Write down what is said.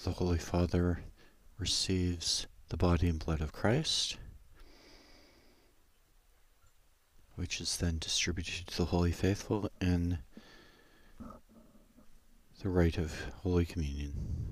the Holy Father receives the body and blood of Christ, which is then distributed to the Holy Faithful in the rite of Holy Communion.